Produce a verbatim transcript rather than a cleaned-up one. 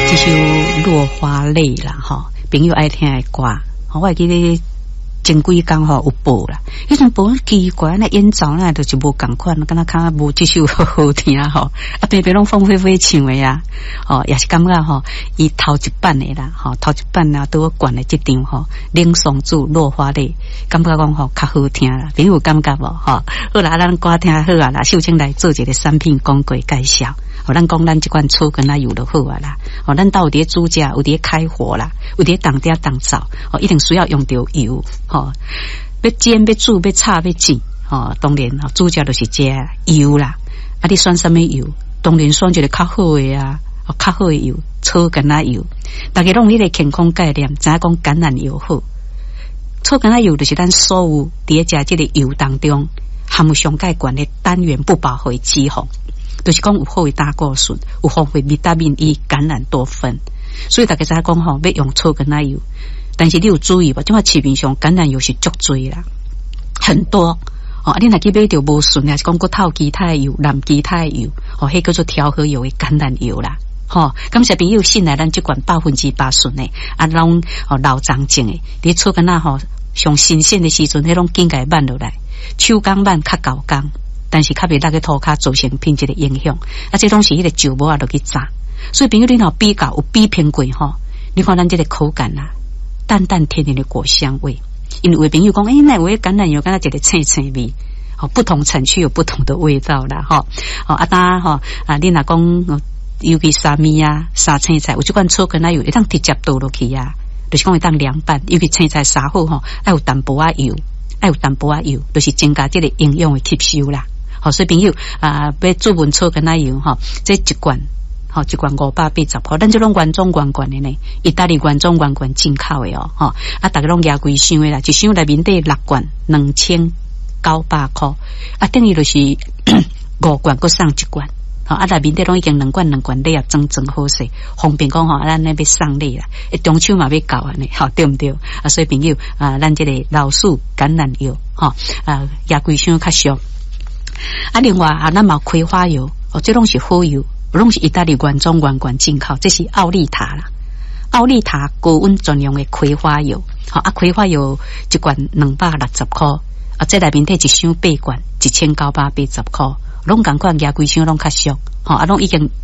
这首落花泪啦，吼，朋友爱听的歌，我会记得前几天吼有播啦，迄阵播奇怪，那演奏那就是无共款，敢若看无这首好好听吼，啊，偏偏拢凤飞飞唱的呀，哦，也是感觉吼，伊头一版的啦，吼，头一版啊，都我管的这张吼，冷松柱落花泪，感觉讲吼较好听啦，朋友感觉无吼，好啦，咱歌听好啊啦，秀清来做一个产品广告介绍。哦，咱讲咱这款醋跟那油就好啊啦。哦，咱到有啲煮食，有啲开火啦，有啲当嗲当灶，哦，一定需要用到油。哦，要煎、要煮、要炒、要煎，哦，当然哦，煮食就是这油啦。啊，你选什么油？当然选一个较好的啊，哦，较好的油，醋跟那油。大家拢有迄个健康概念，知影讲橄榄油好。醋跟那油就是咱所有伫食这个油当中含有上介悬的单元不饱和脂肪。就是讲有好的胆固醇，有丰富维他命 E、橄榄多酚，所以大家知影讲吼，要用醋跟奶油，但是你有注意吧？即马市面上橄榄油是足多啦，很多哦。你若去买着无顺，还是讲个透其他的油、蓝其他的油，哦，迄叫做调和油的橄榄油啦。吼、哦，感谢朋友信赖咱即款百分之八顺的，啊，拢哦老长种的，你醋跟那吼上新鲜的时阵，迄种紧解慢落来，手工慢较高工。但是较袂那个涂骹造成品质的影响，啊，这东西迄个酒无啊落去炸，所以朋友你若比较有比拼过吼，你看咱这个口感啊，淡淡甜甜的果香味。因为有的朋友讲，诶、欸，那有橄榄油敢若一个青青味，哦，不同产区有不同的味道啦，吼，哦，啊，当吼啊，你若讲，尤其沙米啊、沙青菜，有这款醋跟奶油，会当直接倒落去啊，就是讲会当凉拌，尤其青菜沙好吼，爱有淡薄仔油，爱有淡薄仔油，就是增加这个营养的吸收啦。好，所以朋友啊，要做文醋跟奶油哈，这一罐，好一罐五百八十块，咱这种原装原罐的呢，意大利原装原罐进口的哦，哈，啊，大家拢压贵箱的啦，一箱内面得六罐，两千九百块，啊，等于就是五罐搁送一罐，好，啊，内面得拢已经两罐两罐礼啊，装装好势，方便讲吼，啊，咱那要送礼啦，中秋嘛要到啊呢，好对不对？啊，所以朋友啊，咱这个老树橄榄油，哈，啊，压贵箱较俗。啊，另外啊，咱嘛葵花油，哦，这拢是好油，拢是意大利原装原罐进口，这是奥利塔啦，奥利塔高温专用的葵花油，好啊，葵花油一罐两百六十块，啊，这内面得一箱八罐，一千九百八十块，拢共款价贵箱拢较俗，好啊，拢已经。